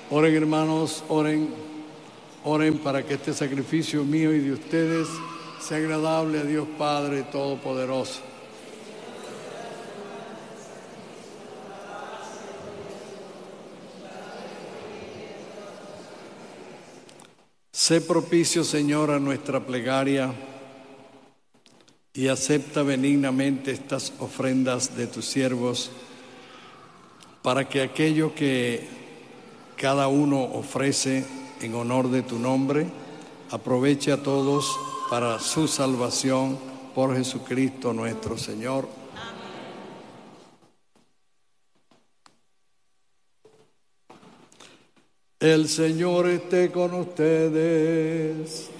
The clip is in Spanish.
Oren, hermanos, oren, oren para que este sacrificio mío y de ustedes sea agradable a Dios Padre Todopoderoso. Sé propicio, Señor, a nuestra plegaria y acepta benignamente estas ofrendas de tus siervos, para que aquello que cada uno ofrece en honor de tu nombre aproveche a todos para su salvación por Jesucristo nuestro Señor. El Señor esté con ustedes.